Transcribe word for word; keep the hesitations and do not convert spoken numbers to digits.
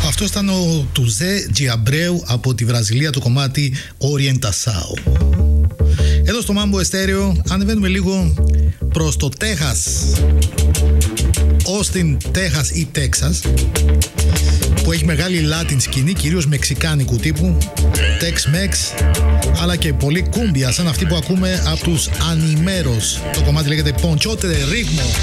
Αυτό ήταν ο Τουζέ Τζιαμπρέου από τη Βραζιλία, το κομμάτι Orientação. Εδώ στο Mambo Estéreo ανεβαίνουμε λίγο προς το Τέχας, Austin, Τέχας ή Τέξας, που έχει μεγάλη Latin σκηνή, κυρίως μεξικάνικου τύπου, Tex-Mex, αλλά και πολύ κούμπια, σαν αυτή που ακούμε από τους Animeros. Το κομμάτι λέγεται Ponchote de Ritmo.